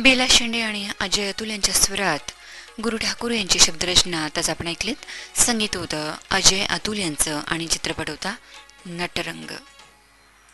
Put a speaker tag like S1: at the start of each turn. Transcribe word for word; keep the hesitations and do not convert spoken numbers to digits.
S1: बेला शेंडे आणि अजय अतुल यांच्या स्वरात गुरु ठाकूर यांची शब्दरचना आताच आपण ऐकलीत. संगीत होतं अजय अतुल यांचं आणि चित्रपट होता नटरंग.